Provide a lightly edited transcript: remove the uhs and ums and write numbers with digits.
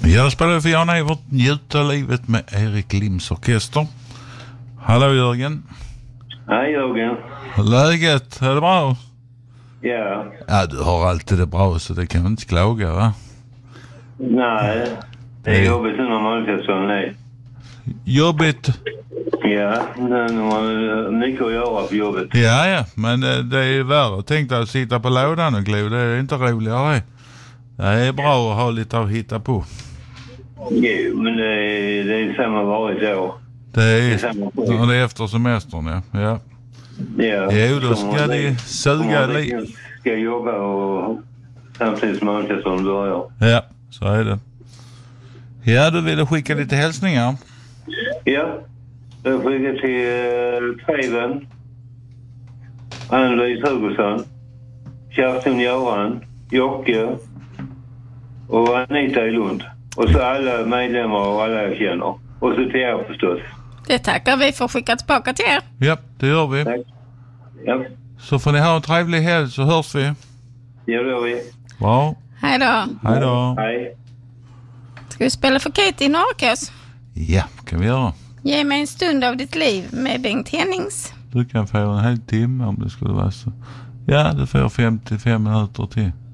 Jag spelar för Jan-Evert Njuta livet med Erik Lims orkester. Hallå Jörgen. Hej Jörgen. Läget, är det bra? Ja. Ja, du har alltid det bra så det kan man inte klaga, va? Nej, det är jobbigt när man inte så nej. Jobbigt? Ja, men man har mycket att göra på jobbet. Ja, men det är värre. Tänk dig att sitta på lådan och glo, det är inte roligare. Det är bra att ha lite att hitta på. Jo, men det är samma varje år. Det är efter semestern, ja. Ja. Jo, då ska de suga lite. Ska jobba och samtidigt som man som börjar. Ja, så är det. Ja, du ville skicka lite hälsningar. Ja, jag skickar till Treven, Ann-Louise Hugosson, Kerstin Göran, Jocke och Anita i Lund. Och så alla medlemmar och alla jag känner. Och så till er förstås. Det tackar vi för skicka tillbaka till er. Ja, det gör vi. Tack. Ja. Så får ni ha en trevlig helg så hörs vi. Ja, det gör vi. Bra. Hej då. Hej då. Hej. Ska vi spela för Kate i Norrkås? Ja, kan vi göra. Ge mig en stund av ditt liv med Bengt Hennings. Du kan få en hel timme om det skulle vara så. Ja, du får 55 minuter till.